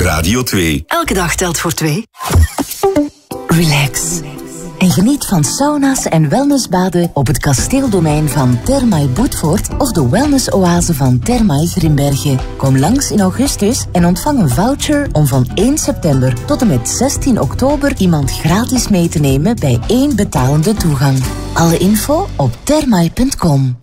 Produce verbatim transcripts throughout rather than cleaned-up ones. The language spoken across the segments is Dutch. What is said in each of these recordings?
Radio twee. Elke dag telt voor twee. Relax. En geniet van sauna's en wellnessbaden op het kasteeldomein van Thermae Boetvoort of de wellnessoase van Thermae Grimbergen. Kom langs in augustus en ontvang een voucher om van één september tot en met zestien oktober iemand gratis mee te nemen bij één betalende toegang. Alle info op thermae punt com.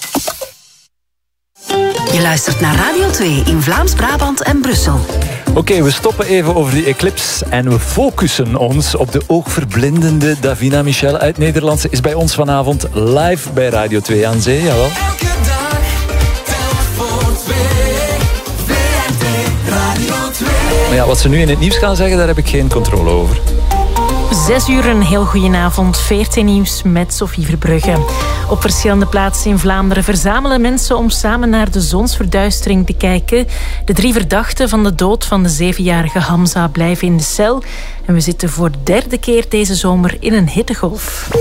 Je luistert naar Radio twee in Vlaams-Brabant en Brussel. Oké, okay, we stoppen even over die eclipse en we focussen ons op de oogverblindende Davina Michel uit Nederland. Ze is bij ons vanavond live bij Radio twee aan Zee, jawel. Elke dag, telt voor twee, V R T Radio twee. Maar ja, wat ze nu in het nieuws gaan zeggen, daar heb ik geen controle over. Zes uur, een heel goedenavond. V R T Nieuws met Sophie Verbrugge. Op verschillende plaatsen in Vlaanderen verzamelen mensen om samen naar de zonsverduistering te kijken. De drie verdachten van de dood van de zevenjarige Hamza blijven in de cel. En we zitten voor de derde keer deze zomer in een hittegolf.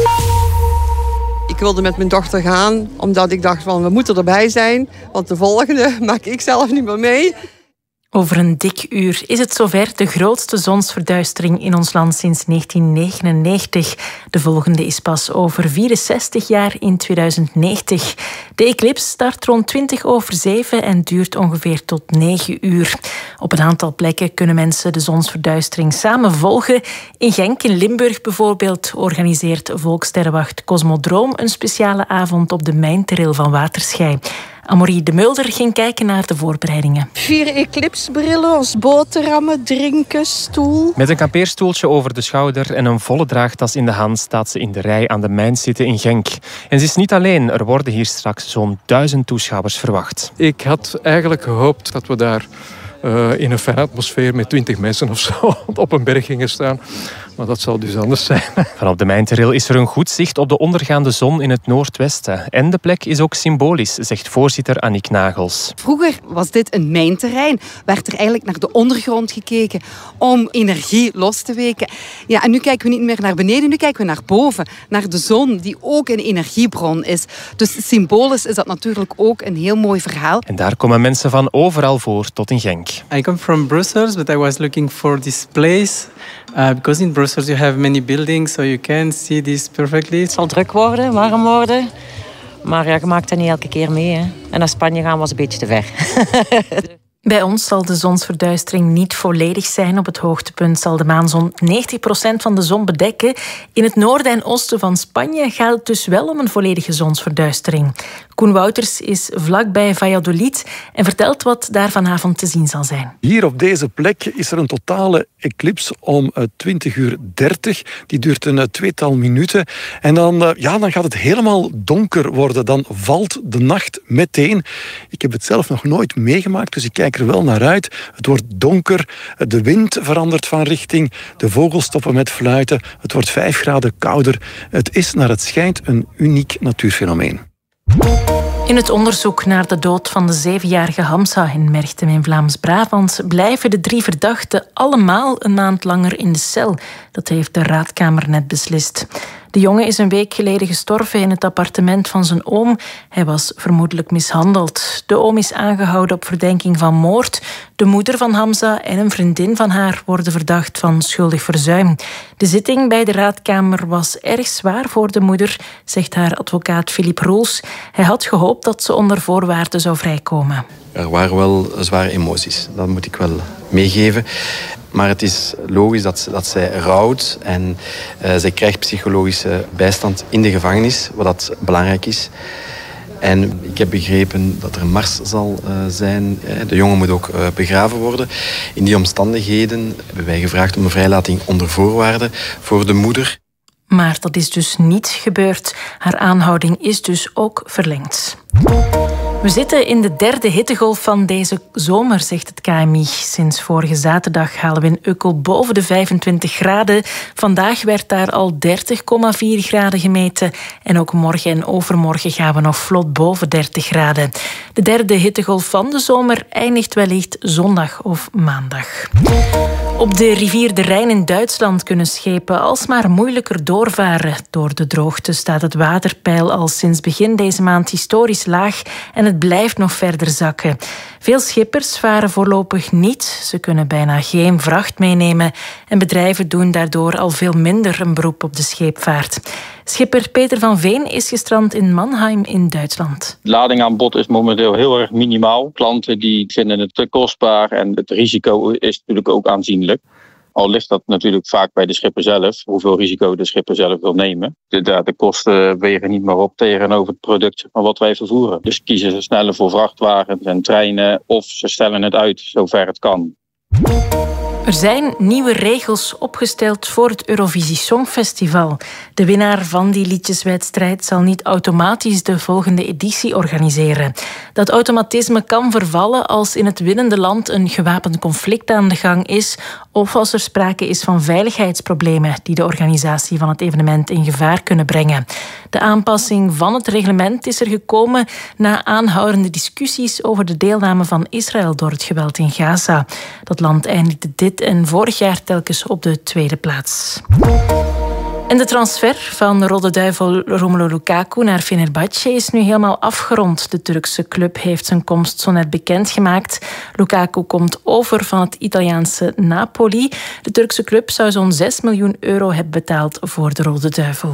Ik wilde met mijn dochter gaan, omdat ik dacht van we moeten erbij zijn. Want de volgende maak ik zelf niet meer mee. Over een dik uur is het zover, de grootste zonsverduistering in ons land sinds negentien negenennegentig. De volgende is pas over vierenzestig jaar in tweeduizend negentig. De eclipse start rond twintig over zeven en duurt ongeveer tot negen uur. Op een aantal plekken kunnen mensen de zonsverduistering samen volgen. In Genk, in Limburg bijvoorbeeld, organiseert Volkssterrenwacht Cosmodroom een speciale avond op de mijnteril van Waterschei. Amorie de Mulder ging kijken naar de voorbereidingen. Vier eclipsebrillen, ons boterhammen, drinken, stoel. Met een kampeerstoeltje over de schouder en een volle draagtas in de hand staat ze in de rij aan de mijn zitten in Genk. En ze is niet alleen, er worden hier straks zo'n duizend toeschouwers verwacht. Ik had eigenlijk gehoopt dat we daar uh, in een fijne atmosfeer met twintig mensen of zo op een berg gingen staan. Maar dat zal dus anders zijn. Vanop de mijnteril is er een goed zicht op de ondergaande zon in het noordwesten. En de plek is ook symbolisch, zegt voorzitter Annick Nagels. Vroeger was dit een mijnterrein. Werd er eigenlijk naar de ondergrond gekeken om energie los te weken. Ja, en nu kijken we niet meer naar beneden, nu kijken we naar boven. Naar de zon, die ook een energiebron is. Dus symbolisch is dat natuurlijk ook een heel mooi verhaal. En daar komen mensen van overal voor tot in Genk. I come from Brussels, but I was looking for this place. Uh, because in Brussels you have many buildings, so you can see this perfectly. Het zal druk worden, warm worden. Maar ja, je maakt dat niet elke keer mee. Hè. En naar Spanje gaan was een beetje te ver. Bij ons zal de zonsverduistering niet volledig zijn. Op het hoogtepunt zal de maan zo'n negentig procent van de zon bedekken. In het noorden en oosten van Spanje gaat het dus wel om een volledige zonsverduistering. Koen Wouters is vlakbij Valladolid en vertelt wat daar vanavond te zien zal zijn. Hier op deze plek is er een totale eclipse om twintig uur dertig. Die duurt een tweetal minuten. En dan, ja, dan gaat het helemaal donker worden. Dan valt de nacht meteen. Ik heb het zelf nog nooit meegemaakt, dus ik kijk er wel naar uit. Het wordt donker, de wind verandert van richting, de vogels stoppen met fluiten, het wordt vijf graden kouder. Het is naar het schijnt een uniek natuurfenomeen. In het onderzoek naar de dood van de zevenjarige Hamza in Merchtem in Vlaams-Brabant blijven de drie verdachten allemaal een maand langer in de cel. Dat heeft de raadkamer net beslist. De jongen is een week geleden gestorven in het appartement van zijn oom. Hij was vermoedelijk mishandeld. De oom is aangehouden op verdenking van moord. De moeder van Hamza en een vriendin van haar worden verdacht van schuldig verzuim. De zitting bij de raadkamer was erg zwaar voor de moeder, zegt haar advocaat Philippe Roels. Hij had gehoopt dat ze onder voorwaarden zou vrijkomen. Er waren wel zware emoties, dat moet ik wel meegeven. Maar het is logisch dat, dat zij rouwt en uh, zij krijgt psychologische bijstand in de gevangenis, wat dat belangrijk is. En ik heb begrepen dat er een mars zal uh, zijn. De jongen moet ook uh, begraven worden. In die omstandigheden hebben wij gevraagd om een vrijlating onder voorwaarden voor de moeder. Maar dat is dus niet gebeurd. Haar aanhouding is dus ook verlengd. We zitten in de derde hittegolf van deze zomer, zegt het K M I. Sinds vorige zaterdag halen we in Ukkel boven de vijfentwintig graden. Vandaag werd daar al dertig komma vier graden gemeten. En ook morgen en overmorgen gaan we nog vlot boven dertig graden. De derde hittegolf van de zomer eindigt wellicht zondag of maandag. Op de rivier de Rijn in Duitsland kunnen schepen alsmaar moeilijker doorvaren. Door de droogte staat het waterpeil al sinds begin deze maand historisch laag en het blijft nog verder zakken. Veel schippers varen voorlopig niet. Ze kunnen bijna geen vracht meenemen en bedrijven doen daardoor al veel minder een beroep op de scheepvaart. Schipper Peter van Veen is gestrand in Mannheim in Duitsland. De lading aan bod is momenteel heel erg minimaal. Klanten die vinden het te kostbaar en het risico is natuurlijk ook aanzienlijk. Al ligt dat natuurlijk vaak bij de schipper zelf, hoeveel risico de schipper zelf wil nemen. De, de kosten wegen niet meer op tegenover het product van wat wij vervoeren. Dus kiezen ze sneller voor vrachtwagens en treinen of ze stellen het uit zover het kan. Er zijn nieuwe regels opgesteld voor het Eurovisie Songfestival. De winnaar van die liedjeswedstrijd zal niet automatisch de volgende editie organiseren. Dat automatisme kan vervallen als in het winnende land een gewapend conflict aan de gang is of als er sprake is van veiligheidsproblemen die de organisatie van het evenement in gevaar kunnen brengen. De aanpassing van het reglement is er gekomen na aanhoudende discussies over de deelname van Israël door het geweld in Gaza. Dat land eindigde dit en vorig jaar telkens op de tweede plaats. En de transfer van Rode Duivel Romelu Lukaku naar Fenerbahce is nu helemaal afgerond. De Turkse club heeft zijn komst zo net bekendgemaakt. Lukaku komt over van het Italiaanse Napoli. De Turkse club zou zo'n zes miljoen euro hebben betaald voor de Rode Duivel.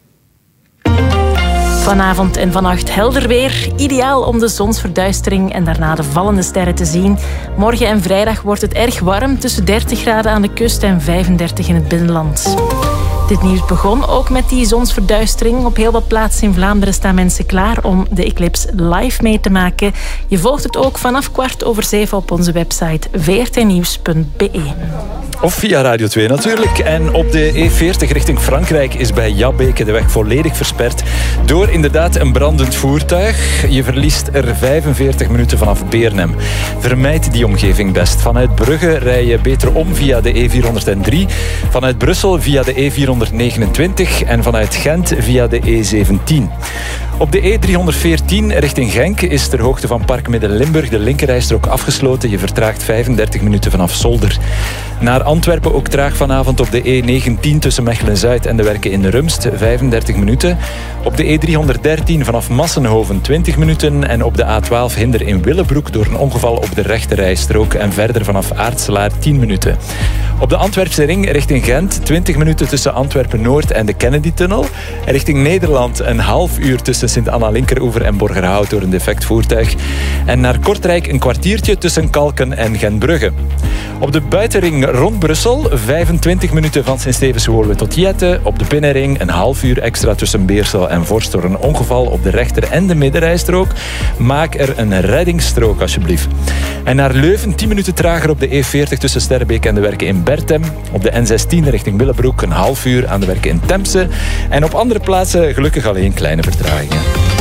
Vanavond en vannacht helder weer. Ideaal om de zonsverduistering en daarna de vallende sterren te zien. Morgen en vrijdag wordt het erg warm, tussen dertig graden aan de kust en vijfendertig in het binnenland. Dit nieuws begon ook met die zonsverduistering. Op heel wat plaatsen in Vlaanderen staan mensen klaar om de eclipse live mee te maken. Je volgt het ook vanaf kwart over zeven op onze website v r t nieuws punt b e. Of via Radio twee natuurlijk. En op de E veertig richting Frankrijk is bij Jabbeke de weg volledig versperd door inderdaad een brandend voertuig. Je verliest er vijfenveertig minuten vanaf Beernem. Vermijd die omgeving best. Vanuit Brugge rij je beter om via de E vierhonderddrie. Vanuit Brussel via de E vierhonderdnegenentwintig en vanuit Gent via de E zeventien. Op de E driehonderdveertien richting Genk is ter hoogte van Park Midden-Limburg de linkerrijstrook afgesloten. Je vertraagt vijfendertig minuten vanaf Zolder. Naar Antwerpen ook traag vanavond op de E negentien tussen Mechelen-Zuid en de Werken in Rumst, vijfendertig minuten. Op de E driehonderddertien vanaf Massenhoven twintig minuten en op de A twaalf hinder in Willebroek door een ongeval op de rechterrijstrook en verder vanaf Aartselaar tien minuten. Op de Antwerpse ring richting Gent twintig minuten tussen Antwerpen-Noord en de Kennedy-tunnel. En richting Nederland een half uur tussen Sint-Anna-Linkeroever en Borgerhout door een defect voertuig. En naar Kortrijk een kwartiertje tussen Kalken en Gentbrugge. Op de buitenring rond Brussel vijfentwintig minuten van Sint-Stevens-Woluwe tot Jette. Op de binnenring een half uur extra tussen Beersel en Vorst door een ongeval op de rechter- en de middenrijstrook. Maak er een reddingsstrook alsjeblieft. En naar Leuven tien minuten trager op de E veertig tussen Sterrebeek en de Werken in Bertem. Op de N zestien richting Willebroek een half uur aan de Werken in Temse. En op andere plaatsen gelukkig alleen kleine vertragingen.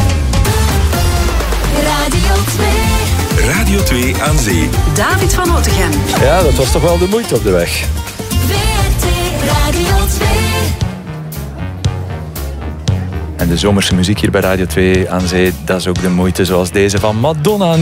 Radio twee. Radio twee aan zee. David van Otegem. Ja, dat was toch wel de moeite op de weg. V R T Radio twee. En de zomerse muziek hier bij Radio twee aan zee, dat is ook de moeite zoals deze van Madonna nu.